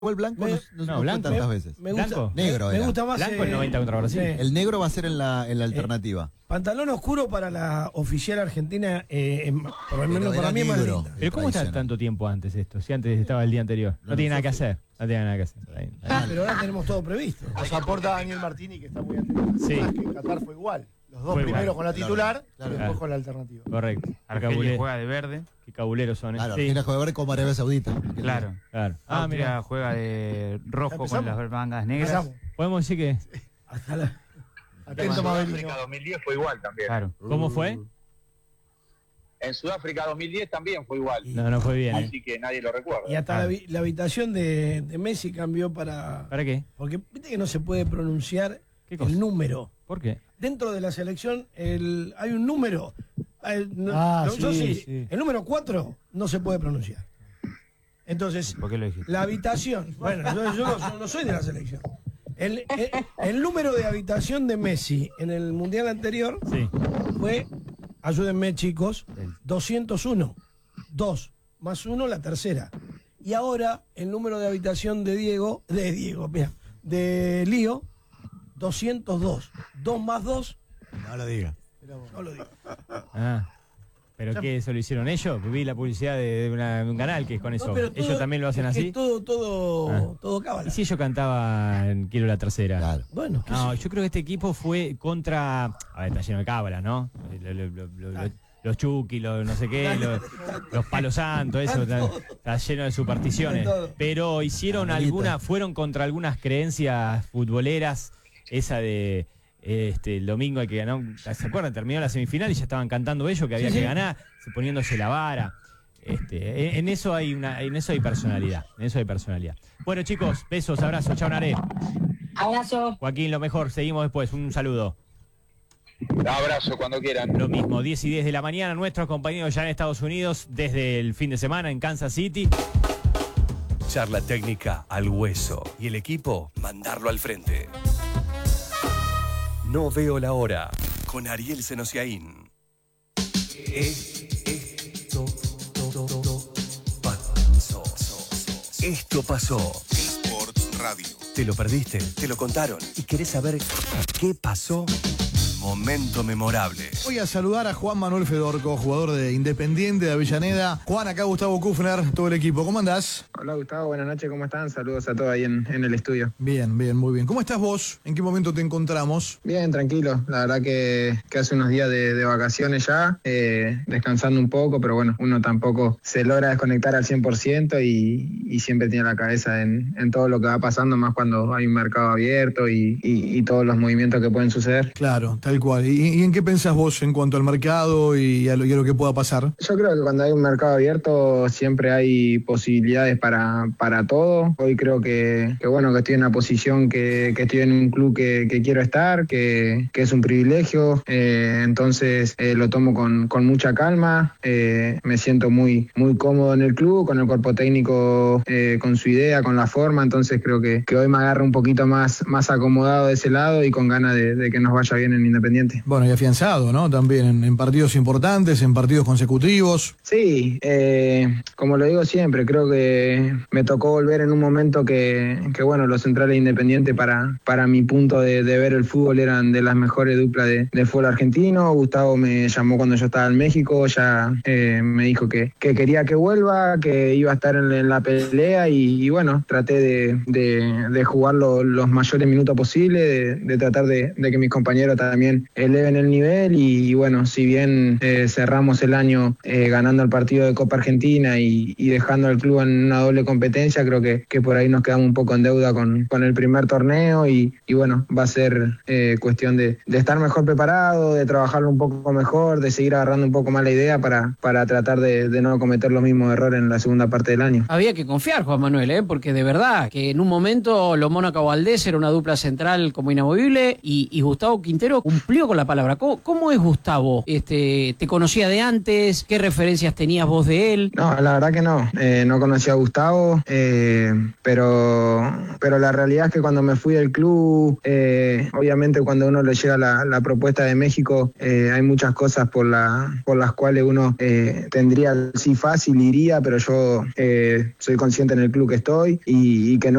el blanco no fue blanco. tantas veces. Me gusta, ¿Blanco? Negro me era. gusta más. Blanco el 90 contra Brasil. El negro va a ser en la alternativa. Pantalón oscuro para la oficial argentina, por lo menos Pero para mí es era más negro. linda. Pero ¿cómo está Tradicional. tanto tiempo antes esto? Si antes estaba el día anterior. No tiene nada que hacer. No tiene nada que hacer. Pero ahora tenemos todo previsto. Nos aporta Daniel Martini, que está muy atento. Sí. Que Qatar fue igual. Los dos Fue primero igual. con la titular Claro. y después con la alternativa. Correcto. Argelia juega de verde. Qué cabuleros son. Claro, Sí, Argentina juega verde como Arabia Saudita. Claro. claro. Austria Mira. juega de rojo con ¿Empezamos? las mangas negras. Empezamos. Podemos decir que. Hasta la- Atento, Mabelino. Sudáfrica 2010 fue igual también. Claro. ¿Cómo fue? En Sudáfrica 2010 también fue igual. No fue bien. Así que nadie lo recuerda. Y hasta la habitación de Messi cambió ¿Para qué? Porque viste que no se puede pronunciar ¿Qué cosa? el número. ¿Por qué? Dentro de la selección hay un número. Yo sí, sí. El número 4 no se puede pronunciar. Entonces, ¿Por qué lo dijiste? la habitación. Bueno, yo no soy de la selección. El número de habitación de Messi en el mundial anterior Sí. fue, ayúdenme chicos, 201. 2 más 1 la tercera. Y ahora el número de habitación de Lío, 202. 2 más 2, No lo diga. no lo digo. Ah. ¿Pero qué? ¿Eso lo hicieron ellos? Vi la publicidad de un canal que es con eso. No, pero todo- ¿Ellos también lo hacen es que así? todo cábala. ¿Y si ellos cantaban Quiero la tercera? Claro. Bueno, qué No, sé yo creo que este equipo fue contra. A ver, está lleno de cábala, ¿no? Los Chucky, los no sé qué, los palos santos, eso está lleno de supersticiones. De todo. Pero hicieron fueron contra algunas creencias futboleras, esa de el domingo el que ganó, ¿se acuerdan? Terminó la semifinal y ya estaban cantando ellos que había Sí, que sí. ganar, poniéndose la vara. En eso hay personalidad. Bueno, chicos, besos, abrazos, chao Naré. Abrazo. Joaquín, lo mejor, seguimos después, un saludo. Abrazo cuando quieran. Lo mismo, 10 y 10 de la mañana, nuestros compañeros ya en Estados Unidos, desde el fin de semana en Kansas City. Charla técnica al hueso. Y el equipo, mandarlo al frente. No veo la hora. Con Ariel Senosiaín. Esto pasó. Sports Radio. ¿Te lo perdiste? ¿Te lo contaron? ¿Y querés saber qué pasó? Momento memorable. Voy a saludar a Juan Manuel Fedorco, jugador de Independiente de Avellaneda. Juan, acá Gustavo Kufner, todo el equipo. ¿Cómo andás? Hola Gustavo, buenas noches, ¿cómo están? Saludos a todos ahí en el estudio. Bien, muy bien. ¿Cómo estás vos? ¿En qué momento te encontramos? Bien, tranquilo. La verdad que hace unos días de vacaciones ya, descansando un poco, pero bueno, uno tampoco se logra desconectar al 100% y siempre tiene la cabeza en todo lo que va pasando, más cuando hay un mercado abierto y todos los movimientos que pueden suceder. Claro, tal cual. ¿Y en qué pensás vos en cuanto al mercado y a lo que pueda pasar? Yo creo que cuando hay un mercado abierto siempre hay posibilidades para todo. Hoy creo que bueno, que estoy en una posición que estoy en un club que quiero estar, que es un privilegio. Entonces lo tomo con mucha calma. Me siento muy cómodo en el club, con el cuerpo técnico, con su idea, con la forma. Entonces creo que hoy me agarro un poquito más acomodado de ese lado y con ganas de que nos vaya bien en Independiente. Bueno, y afianzado, ¿no? También en partidos importantes, en partidos consecutivos. Sí, como lo digo siempre, creo que me tocó volver en un momento que bueno, los centrales Independientes para mi punto de ver el fútbol eran de las mejores duplas de fútbol argentino. Gustavo me llamó cuando yo estaba en México, ya me dijo que quería que vuelva, que iba a estar en la pelea y bueno, traté de jugar los mayores minutos posibles, de tratar de que mis compañeros también eleven el nivel y bueno, si bien cerramos el año ganando el partido de Copa Argentina y dejando al club en una doble competencia, creo que por ahí nos quedamos un poco en deuda con el primer torneo y bueno, va a ser cuestión de estar mejor preparado, de trabajarlo un poco mejor, de seguir agarrando un poco más la idea para tratar de no cometer los mismos errores en la segunda parte del año. Había que confiar, Juan Manuel, porque de verdad que en un momento lo Mónaco Valdés era una dupla central como inamovible y Gustavo Quintero cumplió con la palabra. ¿Cómo es Gustavo? ¿Te conocía de antes? ¿Qué referencias tenías vos de él? No, la verdad que no conocía a Gustavo, pero pero la realidad es que cuando me fui del club, obviamente cuando uno le llega la propuesta de México, hay muchas cosas por las cuales uno tendría, sí, fácil, iría, pero yo soy consciente en el club que estoy y que no